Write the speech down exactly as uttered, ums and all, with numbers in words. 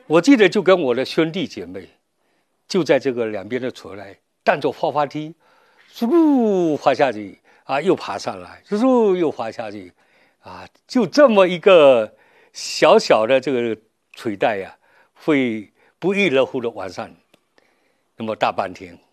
我记得就跟我的兄弟姐妹，就在这个两边的垂来，带着滑滑梯，嗖滑下去啊，又爬上来，嗖又滑下去，啊，就这么一个小小的这个垂带呀、啊，会不亦乐乎的玩上那么大半天。